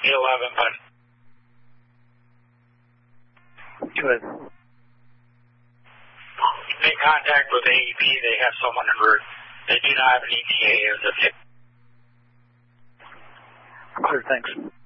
the 11, but... Good. In contact with AEP, they have someone en route. They do not have an ETA as of yet. Clear, thanks.